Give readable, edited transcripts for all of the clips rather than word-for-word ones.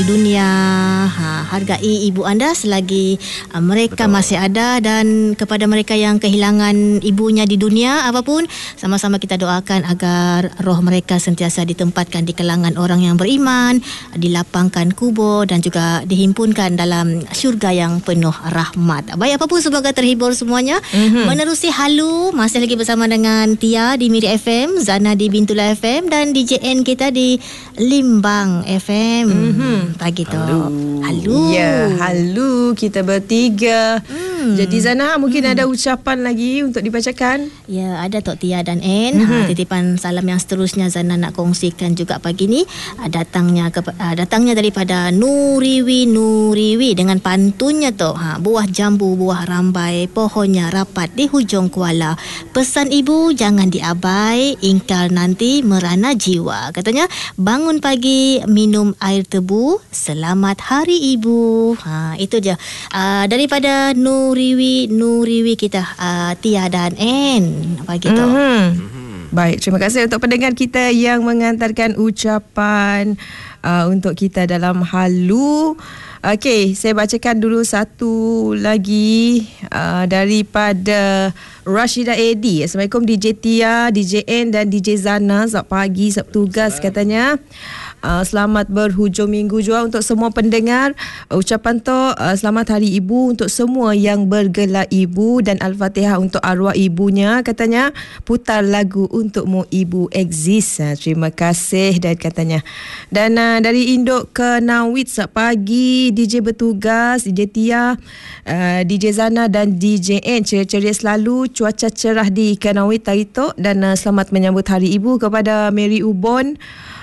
dunia. Hargai ibu anda selagi mereka masih ada, dan kepada mereka yang kehilangan ibunya di dunia apapun, sama-sama kita doakan agar roh mereka sentiasa ditempatkan di kalangan orang yang beriman, dilapangkan kubur dan juga dihimpunkan dalam syurga yang penuh rahmat. Baik, apapun, semoga terhibur semuanya. Menerusi Halu, masih lagi bersama dengan Tia di Miri FM, Zana di Bintula FM dan DJN kita di Limbang FM. Pagi tu. Halu. Ya, halu kita bertiga. Jadi Zana, mungkin ada ucapan lagi untuk dibacakan? Ya, ada Tok Tia dan N. Titipan salam yang seterusnya Zana nak kongsikan juga pagi ni. Datangnya daripada Nuriwi dengan pantunnya tu. Buah jambu, buah rambai, pohonnya rapat di hujung kuala. Pesan ibu jangan diabai, ingkar nanti merana jiwa. Katanya, bangun pagi minum air tebu, selamat hari ibu. Itu je. Daripada Nuriwi kita, Tia dan N pagi tu. Baik, terima kasih untuk pendengar kita yang mengantarkan ucapan untuk kita dalam halu. Okey, saya bacakan dulu satu lagi daripada Rashida Edi. Assalamualaikum DJ Tia, DJ N dan DJ Zana. Selamat pagi, selamat tugas katanya. Selamat berhujung minggu juga untuk semua pendengar. Ucapan tu, selamat hari ibu untuk semua yang bergelar ibu dan Al-Fatihah untuk arwah ibunya. Katanya, putar lagu untukmu ibu exist. Terima kasih dan katanya. Dan dari Induk ke Nawit, selamat pagi DJ bertugas, DJ Tia, DJ Zana dan DJ N. Ceria-ceria selalu, cuaca cerah di Kanawit Tarito. Dan selamat menyambut hari ibu kepada Mary Ubon,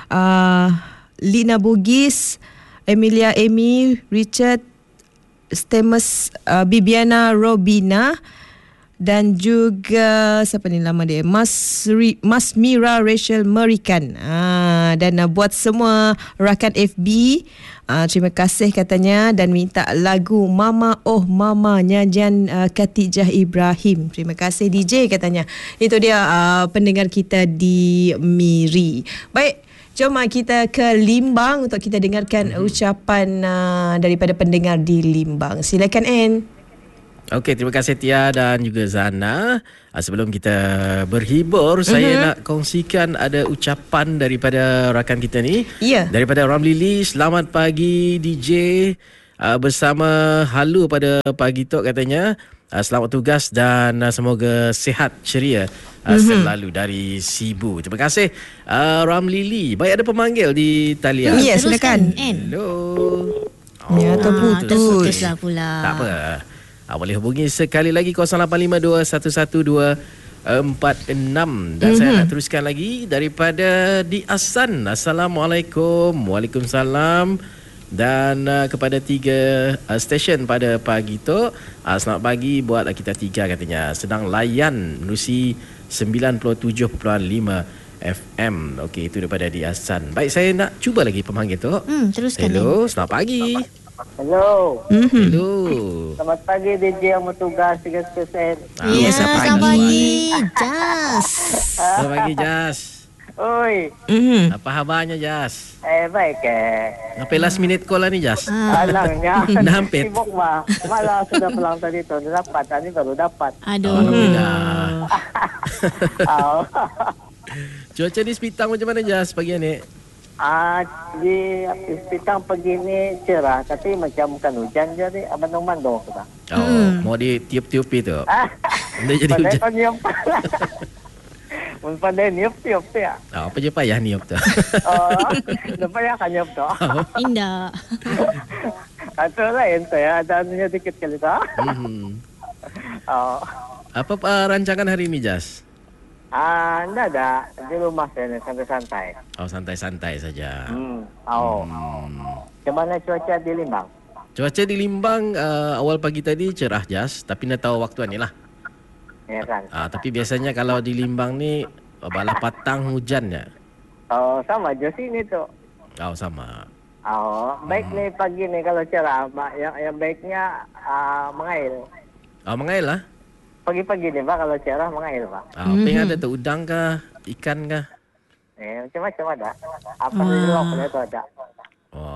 Lina Bugis, Emilia Amy, Richard Stemus, Bibiana Robina dan juga siapa ni nama dia, Mas Mira Rachel Merikan. Dan buat semua rakan FB, terima kasih katanya, dan minta lagu Mama Oh Mama nyanyian Khatijah Ibrahim. Terima kasih DJ katanya. Itu dia pendengar kita di Miri. Baik, jom kita ke Limbang untuk kita dengarkan ucapan daripada pendengar di Limbang. Silakan N. Okey, terima kasih Tia dan juga Zana. Sebelum kita berhibur, saya nak kongsikan ada ucapan daripada rakan kita ni. Daripada Ramlili, selamat pagi DJ. Bersama halu pada pagi tu katanya. Selamat tugas dan semoga sihat ceria selalu dari Sibu. Terima kasih Ramlili. Baik, ada pemanggil di talian. Ya, silakan. Hello. Ya, terputus lah pula. Tak apa. Boleh hubungi sekali lagi 0852112446. Dan saya nak teruskan lagi daripada di Asan. Assalamualaikum. Waalaikumsalam. Dan kepada 3 stesen pada pagi tu, selamat pagi buat kita 3 katanya. Sedang layan menerusi 97.5 FM. Okey, itu daripada di Asan. Baik, saya nak cuba lagi pemanggil tu. Teruskan. Hello, selamat pagi. Hello. Hello. Selamat pagi DJ yang bertugas 3%. Ya, selamat pagi Jas. Selamat pagi Jas. Oi. Apa khabarnya Jas? Baik Apa last minute call lah ni Jas? Alangnya. Nampit. Sibuk mah. Malah sudah pulang tadi tu. Dapat. Tadi baru dapat. Aduh. Alhamdulillah. Cuaca di Sepitang macam mana Jas pagi ni? Di Sepitang pagi ni cerah, tapi macam bukan hujan jadi abang-abang kita. Mau ditiup-tiup itu. Dah jadi hujan. Pandai niup-tiup tu ya. Apa je payah niup tu? Dah payah kan niup tu. Indah. Atau lain saya ada anunya dikit kali tu. Apa rancangan hari ini Jas? Tidak ada. Di rumah saya ni santai-santai. Santai-santai saja. Macam mana cuaca di Limbang? Cuaca di Limbang awal pagi tadi cerah Jas, tapi nak tahu waktu ni lah. Ya kan. Tapi biasanya kalau di Limbang ni balah patang hujannya. Sama je sini tu. Sama. Baik ni pagi ni kalau cerah, yang baiknya mengail. Mengail lah. Pagi-pagi ni Pak kalau cerah mengail Pak. Apa yang ada tu, udang kah, ikan kah? Macam-macam ada. Apa di luar pun itu ada.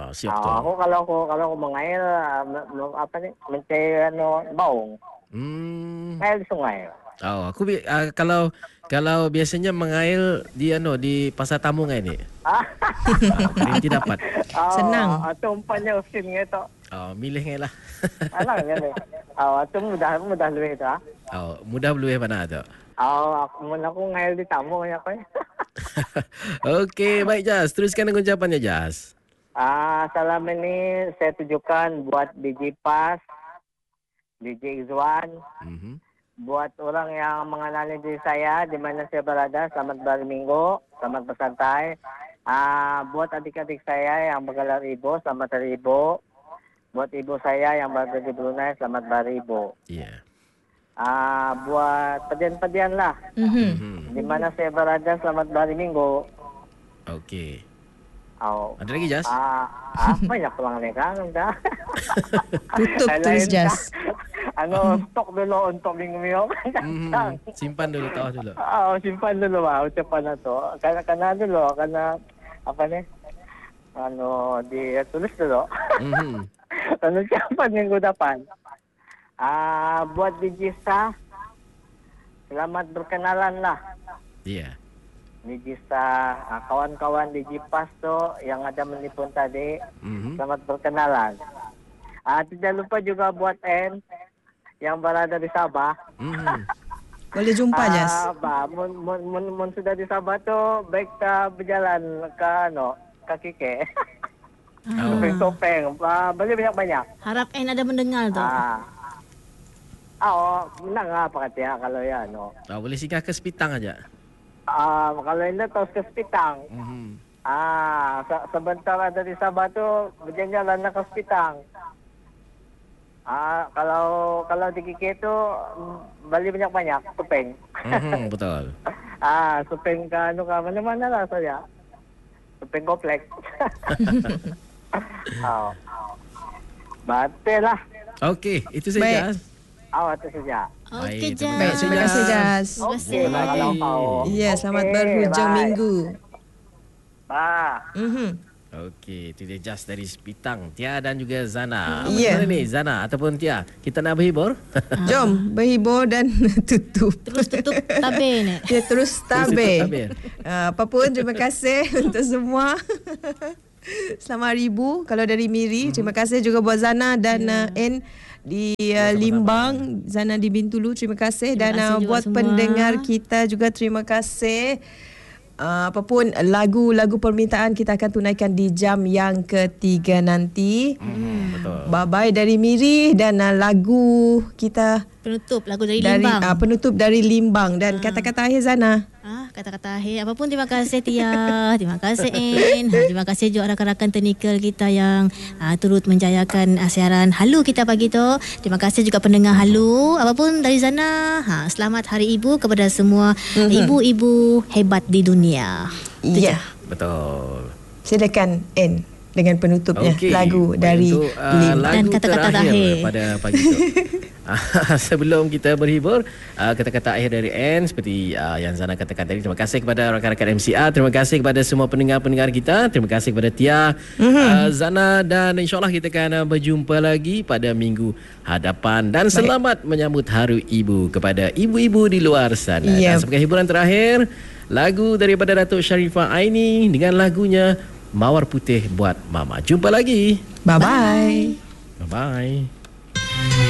siap betul. Kalau aku mengair mencari baung. Air di sungai. Aku kalau biasanya mengair di pasar Tambung ni. Berhenti dapat. Senang. Atau umpanya usin gitu. Milih ngai lah. Alah ni. Atau mudah lebih tu. Mudah lebih mana tu? Aku ngair di Tambung ya kau. Okey, baik Jas. Teruskan dengan ucapannya Jas. Salam ini saya tujukan buat DJ Pas, DJ Izwan. Buat orang yang mengenali diri saya di mana saya berada, selamat berminggu, selamat bersantai. Buat adik-adik saya yang bergelar ibu, selamat hari ibu. Buat ibu saya yang berada di Brunei, selamat hari ibu. Ya. Buat pedian-pedian lah. Di mana saya berada, selamat hari minggu. Okey. Ada lagi Jas? Banyak pulang ni kan. Tutup tulis Jas. Stok dulu untuk minggu-minggu. Simpan dulu, tahu dulu. Simpan dulu ucapan itu. Karena dulu, apa ni? Ditulis dulu. Ucapan minggu depan. Buat Digista, selamat berkenalan lah. Iya. Digista, kawan-kawan Digipas tu yang ada menelpon tadi, selamat berkenalan. Tidak lupa juga buat N yang berada di Sabah. Boleh jumpa Jas. Mun sudah di Sabah tu baik kita berjalan ke Kike. Topeng-topeng, boleh banyak-banyak. Harap N ada mendengar tu. Menang apa kata kalau ya Boleh singgah ke Sepitang aja. Kalau ini terus ke Sepitang. Sebentar ada di Sabah tu berjalan ke Sepitang. Kalau di Kiki tu balik banyak-banyak topeng. Betul. Topeng ke mana-mana lah saya. Topeng kompleks. Batal lah. Okey, itu saja. Itu saja. Okey Jas. Baik, terima kasih Jas. Okey, Ya, selamat berhujung minggu. Okey, itu dia Jas dari Sepitang. Tia dan juga Zana. Ya. Mana ni Zana ataupun Tia? Kita nak berhibur? Jom berhibur dan tutup. Terus tutup tabir ni. Ya, terus tabir. Apapun, terima kasih untuk semua. Selamat hari ibu. Kalau dari Miri, terima kasih juga buat Zana dan N di Limbang, Zana di Bintulu, terima kasih. Dan buat semua pendengar kita juga terima kasih. Apapun lagu-lagu permintaan kita akan tunaikan di jam yang ketiga nanti. Betul. Bye-bye dari Miri dan lagu kita Penutup lagu dari Limbang. Penutup dari Limbang dan kata-kata akhir Zana. Kata-kata akhir. Apapun terima kasih Tia. Terima kasih En. Terima kasih juga rakan-rakan teknikal kita yang turut menjayakan siaran Halu kita pagi tu. Terima kasih juga pendengar Halu. Apapun dari Zana. Selamat Hari Ibu kepada semua ibu-ibu hebat di dunia. Ya. Betul. Silakan N dengan penutupnya lagu dari Limbang dan kata-kata akhir pada pagi tu. Sebelum kita berhibur, kata-kata akhir dari N seperti yang Zana katakan tadi. Terima kasih kepada rakan-rakan MCR. Terima kasih kepada semua pendengar-pendengar kita. Terima kasih kepada Tia, Zana, dan insyaAllah kita akan berjumpa lagi pada minggu hadapan. Dan selamat menyambut Hari Ibu kepada ibu-ibu di luar sana. Dan sebagai hiburan terakhir, lagu daripada Datuk Sharifah Aini dengan lagunya Mawar Putih Buat Mama. Jumpa lagi. Bye-bye. Bye-bye.